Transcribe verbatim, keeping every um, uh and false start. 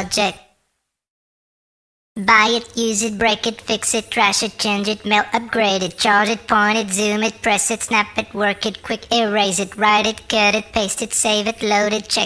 project. Buy it, use it, break it, fix it, trash it, change it, mail, upgrade it, charge it, point it, zoom it, press it, snap it, work it, quick erase it, write it, cut it, paste it, save it, load it, check